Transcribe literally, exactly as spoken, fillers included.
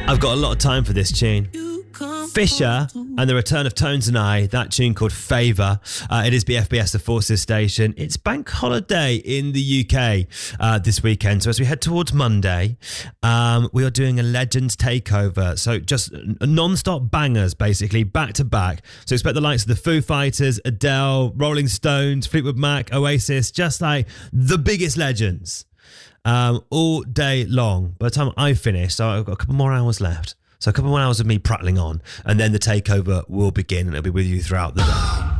I've got a lot of time for this tune. Fisher and the return of Tones and I, that tune called Favour. Uh, it is B F B S, the Forces station. It's bank holiday in the U K uh, this weekend. So as we head towards Monday, um, we are doing a Legends takeover. So just non-stop bangers, basically, back to back. So expect the likes of the Foo Fighters, Adele, Rolling Stones, Fleetwood Mac, Oasis, just like the biggest legends um, all day long. By the time I finish, so I've got a couple more hours left. So a couple more hours of me prattling on, and then the takeover will begin, and it'll be with you throughout the day.